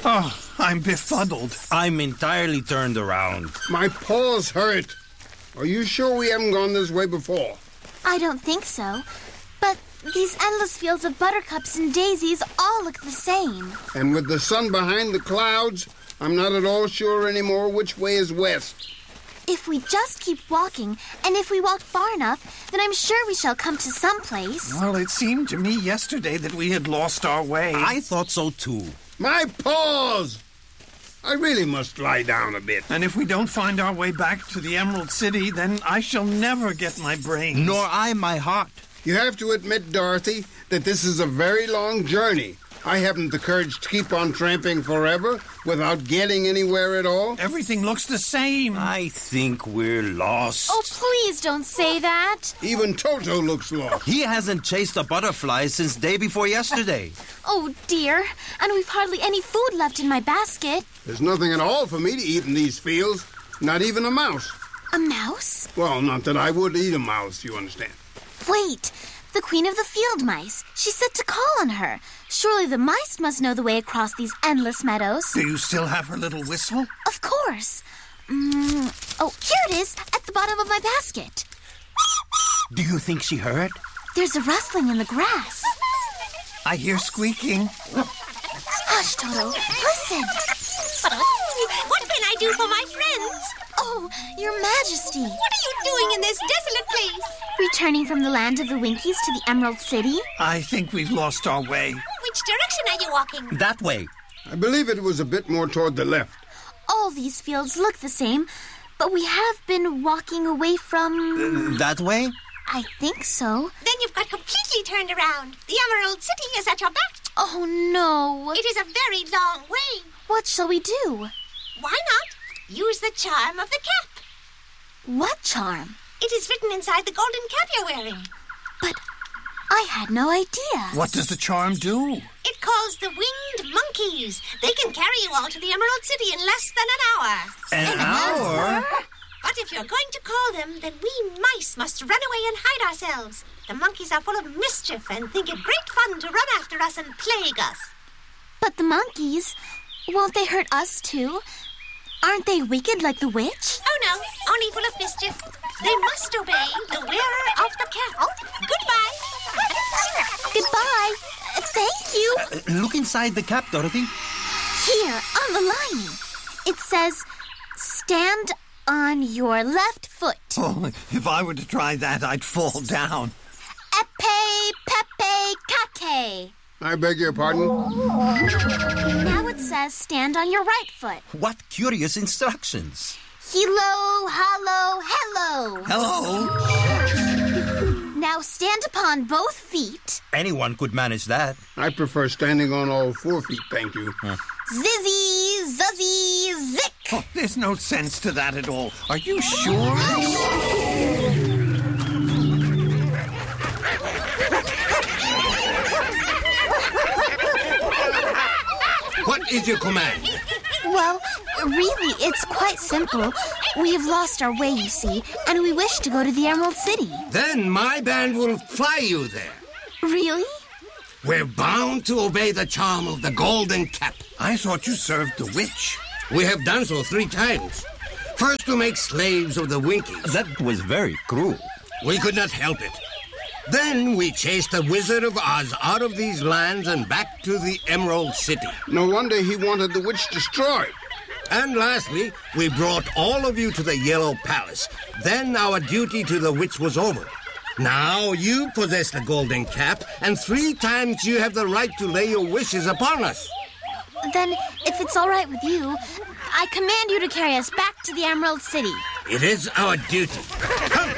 Oh, I'm befuddled. I'm entirely turned around. My paws hurt. Are you sure we haven't gone this way before? I don't think so. But these endless fields of buttercups and daisies all look the same. And with the sun behind the clouds, I'm not at all sure anymore which way is west. If we just keep walking, and if we walk far enough, then I'm sure we shall come to some place. Well, it seemed to me yesterday that we had lost our way. I thought so too. My paws! I really must lie down a bit. And if we don't find our way back to the Emerald City, then I shall never get my brains. Nor I my heart. You have to admit, Dorothy, that this is a very long journey. I haven't the courage to keep on tramping forever without getting anywhere at all. Everything looks the same. I think we're lost. Oh, please don't say that. Even Toto looks lost. He hasn't chased a butterfly since day before yesterday. Oh, dear. And we've hardly any food left in my basket. There's nothing at all for me to eat in these fields. Not even a mouse. A mouse? Well, not that I would eat a mouse, you understand. Wait. The queen of the field mice. She said to call on her. Surely the mice must know the way across these endless meadows. Do you still have her little whistle? Of course. Oh, here it is, at the bottom of my basket. Do you think she heard? There's a rustling in the grass. I hear squeaking. Hush, Toto. Listen. What can I do for my friends? Oh, Your Majesty. What are you doing in this desolate place? Returning from the land of the Winkies to the Emerald City? I think we've lost our way. Which direction are you walking? That way. I believe it was a bit more toward the left. All these fields look the same, but we have been walking away from... That way? I think so. Then you've got completely turned around. The Emerald City is at your back. Oh, no. It is a very long way. What shall we do? Why not use the charm of the cap? What charm? It is written inside the golden cap you're wearing. But I had no idea. What does the charm do? It calls the winged monkeys. They can carry you all to the Emerald City in less than an hour. An hour? But if you're going to call them, then we mice must run away and hide ourselves. The monkeys are full of mischief and think it great fun to run after us and plague us. But the monkeys, won't they hurt us too? Aren't they wicked like the witch? Oh, no, only full of mischief. They must obey the wearer of the cap. Goodbye. Goodbye. Thank you. Look inside the cap, Dorothy. Here, on the lining. It says, stand on your left foot. Oh, if I were to try that, I'd fall down. Epe, pepe, kake. I beg your pardon? Now it says stand on your right foot. What curious instructions. Hilo, hollow, hello. Hello? Now stand upon both feet. Anyone could manage that. I prefer standing on all 4 feet, thank you. Zizzy, zuzzy, zick. Oh, there's no sense to that at all. Are you sure? What is your command? Well, really, it's quite simple. We have lost our way, you see, and we wish to go to the Emerald City. Then my band will fly you there. Really? We're bound to obey the charm of the golden cap. I thought you served the witch. We have done so 3 times. First to make slaves of the Winkies. That was very cruel. We could not help it. Then we chased the Wizard of Oz out of these lands and back to the Emerald City. No wonder he wanted the witch destroyed. And lastly, we brought all of you to the Yellow Palace. Then our duty to the witch was over. Now you possess the golden cap, and 3 times you have the right to lay your wishes upon us. Then, if it's all right with you, I command you to carry us back to the Emerald City. It is our duty.